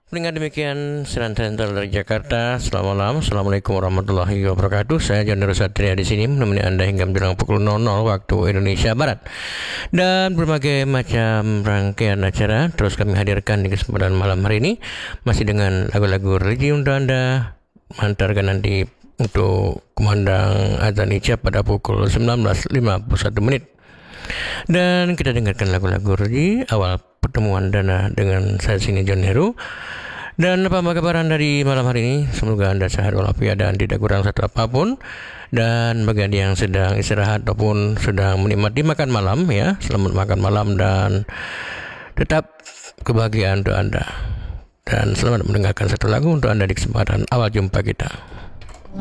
Dengan demikian, Siaran Sentral dari Jakarta. Selamat malam. Assalamualaikum warahmatullahi wabarakatuh. Saya John Satria di sini menemani Anda hingga menjelang pukul 00 waktu Indonesia Barat. Dan berbagai macam rangkaian acara terus kami hadirkan di kesempatan malam hari ini, masih dengan lagu-lagu religi untuk Anda, mengantarkan nanti untuk kumandang azan Isya pada pukul 19.51. Dan kita dengarkan lagu-lagu religi awal pertemuan Dana dengan saya sini John Heru. Dan apa kabar Anda di malam hari ini? Semoga Anda sehat walafiat dan tidak kurang satu apapun. Dan bagi Anda yang sedang istirahat ataupun sedang menikmati makan malam, ya, selamat makan malam dan tetap kebahagiaan untuk Anda. Dan selamat mendengarkan satu lagu untuk Anda di kesempatan awal jumpa kita.